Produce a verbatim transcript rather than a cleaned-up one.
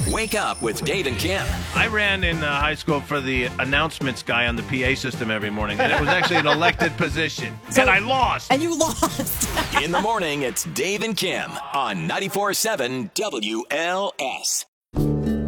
Wake up with Dave and Kim. I ran in uh, high school for the announcements guy on the P A system every morning, and it was actually an elected position. So- and I lost. And you lost. In the morning, it's Dave and Kim on ninety-four point seven W L S.